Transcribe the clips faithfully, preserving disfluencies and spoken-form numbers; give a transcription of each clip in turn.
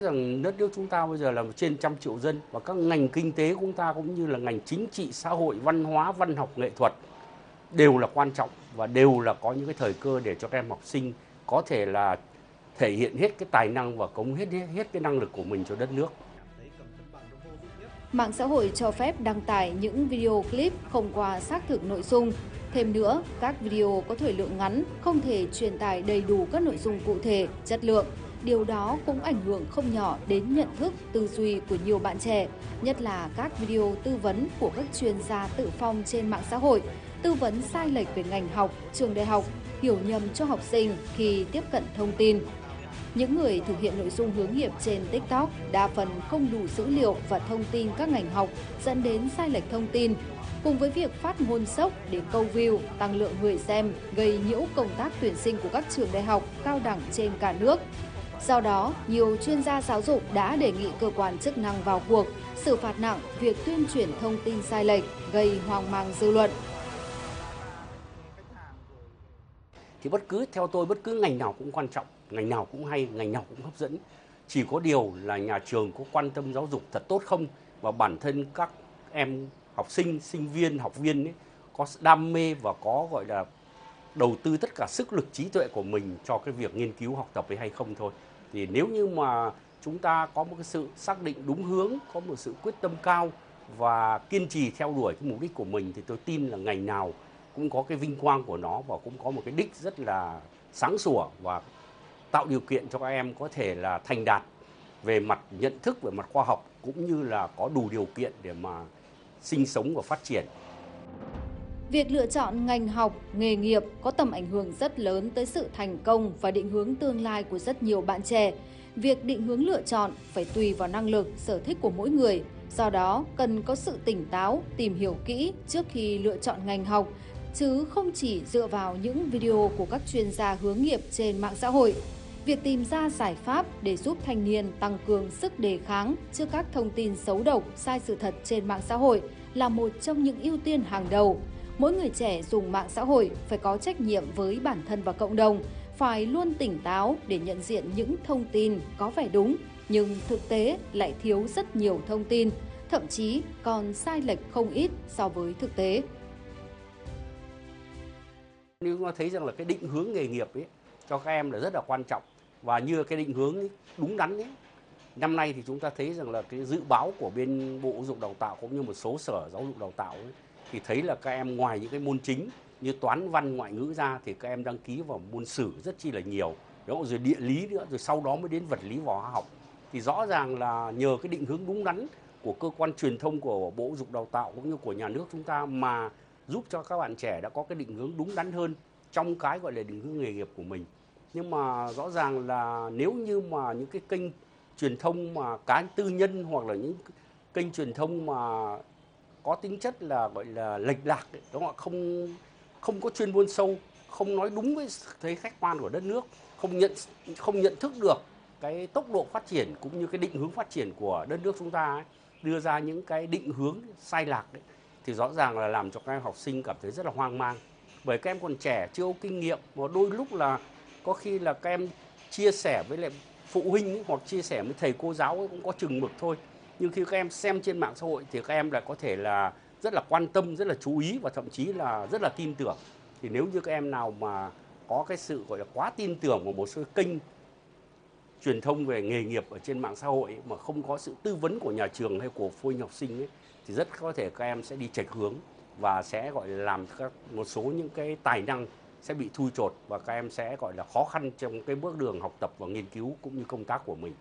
Rằng đất nước chúng ta bây giờ là trên trăm triệu dân và các ngành kinh tế của chúng ta cũng như là ngành chính trị, xã hội, văn hóa, văn học, nghệ thuật đều là quan trọng và đều là có những cái thời cơ để cho các em học sinh có thể là thể hiện hết cái tài năng và cống hết hết, hết cái năng lực của mình cho đất nước. Mạng xã hội cho phép đăng tải những video clip không qua xác thực nội dung. Thêm nữa, các video có thời lượng ngắn, không thể truyền tải đầy đủ các nội dung cụ thể, chất lượng. Điều đó cũng ảnh hưởng không nhỏ đến nhận thức, tư duy của nhiều bạn trẻ, nhất là các video tư vấn của các chuyên gia tự phong trên mạng xã hội, tư vấn sai lệch về ngành học, trường đại học, hiểu nhầm cho học sinh khi tiếp cận thông tin. Những người thực hiện nội dung hướng nghiệp trên TikTok đa phần không đủ dữ liệu và thông tin các ngành học, dẫn đến sai lệch thông tin. Cùng với việc phát ngôn sốc để câu view, tăng lượng người xem, gây nhiễu công tác tuyển sinh của các trường đại học, cao đẳng trên cả nước. Do đó, nhiều chuyên gia giáo dục đã đề nghị cơ quan chức năng vào cuộc, xử phạt nặng việc tuyên truyền thông tin sai lệch, gây hoang mang dư luận. Thì bất cứ theo tôi bất cứ ngành nào cũng quan trọng, ngành nào cũng hay, ngành nào cũng hấp dẫn. Chỉ có điều là nhà trường có quan tâm giáo dục thật tốt không, và bản thân các em học sinh, sinh viên, học viên ấy, có đam mê và có gọi là đầu tư tất cả sức lực trí tuệ của mình cho cái việc nghiên cứu học tập ấy hay không thôi. Thì nếu như mà chúng ta có một cái sự xác định đúng hướng, có một sự quyết tâm cao và kiên trì theo đuổi cái mục đích của mình, thì tôi tin là ngành nào cũng có cái vinh quang của nó và cũng có một cái đích rất là sáng sủa và tạo điều kiện cho các em có thể là thành đạt về mặt nhận thức, về mặt khoa học, cũng như là có đủ điều kiện để mà sinh sống và phát triển. Việc lựa chọn ngành học, nghề nghiệp có tầm ảnh hưởng rất lớn tới sự thành công và định hướng tương lai của rất nhiều bạn trẻ. Việc định hướng lựa chọn phải tùy vào năng lực, sở thích của mỗi người. Do đó, cần có sự tỉnh táo, tìm hiểu kỹ trước khi lựa chọn ngành học, chứ không chỉ dựa vào những video của các chuyên gia hướng nghiệp trên mạng xã hội. Việc tìm ra giải pháp để giúp thanh niên tăng cường sức đề kháng trước các thông tin xấu độc, sai sự thật trên mạng xã hội là một trong những ưu tiên hàng đầu. Mỗi người trẻ dùng mạng xã hội phải có trách nhiệm với bản thân và cộng đồng, phải luôn tỉnh táo để nhận diện những thông tin có vẻ đúng, nhưng thực tế lại thiếu rất nhiều thông tin, thậm chí còn sai lệch không ít so với thực tế. Nếu chúng ta thấy rằng là cái định hướng nghề nghiệp ấy cho các em là rất là quan trọng, và như cái định hướng ấy, đúng đắn ấy, năm nay thì chúng ta thấy rằng là cái dự báo của bên Bộ Giáo dục Đào tạo cũng như một số sở giáo dục đào tạo ấy, thì thấy là các em ngoài những cái môn chính như toán, văn, ngoại ngữ ra thì các em đăng ký vào môn sử rất chi là nhiều, đó, rồi địa lý nữa, rồi sau đó mới đến vật lý và hóa học. Thì rõ ràng là nhờ cái định hướng đúng đắn của cơ quan truyền thông của Bộ Giáo dục Đào tạo cũng như của nhà nước chúng ta mà giúp cho các bạn trẻ đã có cái định hướng đúng đắn hơn trong cái gọi là định hướng nghề nghiệp của mình. Nhưng mà rõ ràng là nếu như mà những cái kênh truyền thông mà cá tư nhân hoặc là những kênh truyền thông mà có tính chất là gọi là lệch lạc ấy, đúng không ạ? Không không có chuyên môn sâu, không nói đúng với thấy khách quan của đất nước, không nhận không nhận thức được cái tốc độ phát triển cũng như cái định hướng phát triển của đất nước chúng ta ấy, đưa ra những cái định hướng sai lạc ấy, thì rõ ràng là làm cho các em học sinh cảm thấy rất là hoang mang. Bởi các em còn trẻ, chưa có kinh nghiệm, và đôi lúc là có khi là các em chia sẻ với lại phụ huynh ấy, hoặc chia sẻ với thầy cô giáo ấy, cũng có chừng mực thôi. Nhưng khi các em xem trên mạng xã hội thì các em lại có thể là rất là quan tâm, rất là chú ý và thậm chí là rất là tin tưởng. Thì nếu như các em nào mà có cái sự gọi là quá tin tưởng vào một số kênh truyền thông về nghề nghiệp ở trên mạng xã hội ấy, mà không có sự tư vấn của nhà trường hay của phụ huynh học sinh ấy, thì rất có thể các em sẽ đi chệch hướng và sẽ gọi là làm các một số những cái tài năng sẽ bị thui chột, và các em sẽ gọi là khó khăn trong cái bước đường học tập và nghiên cứu cũng như công tác của mình.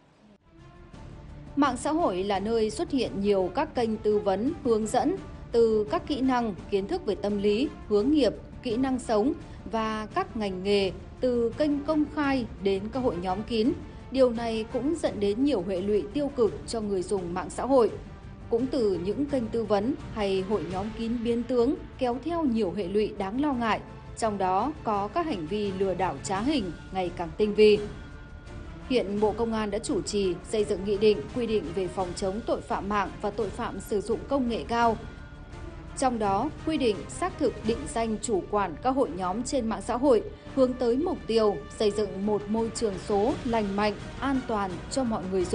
Mạng xã hội là nơi xuất hiện nhiều các kênh tư vấn, hướng dẫn từ các kỹ năng, kiến thức về tâm lý, hướng nghiệp, kỹ năng sống và các ngành nghề, từ kênh công khai đến các hội nhóm kín. Điều này cũng dẫn đến nhiều hệ lụy tiêu cực cho người dùng mạng xã hội. Cũng từ những kênh tư vấn hay hội nhóm kín biến tướng kéo theo nhiều hệ lụy đáng lo ngại, trong đó có các hành vi lừa đảo trá hình ngày càng tinh vi. Hiện Bộ Công an đã chủ trì xây dựng nghị định quy định về phòng chống tội phạm mạng và tội phạm sử dụng công nghệ cao. Trong đó, quy định xác thực định danh chủ quản các hội nhóm trên mạng xã hội, hướng tới mục tiêu xây dựng một môi trường số lành mạnh, an toàn cho mọi người dùng.